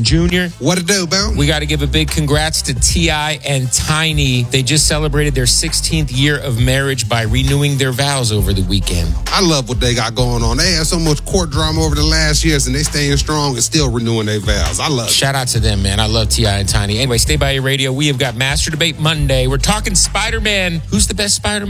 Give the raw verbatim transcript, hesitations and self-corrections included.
Junior What it do, Bill? We got to give a big congrats to T I and Tiny. They just celebrated their sixteenth year of marriage by renewing their vows over the weekend. I love what they got going on. They had so much court drama over the last years, and they staying strong and still renewing their vows. I love it. Shout out to them, man. I love T I and Tiny. Anyway, stay by your radio. We have got Master Debate Monday. We're talking Spider-Man. Who's the best Spider-Man?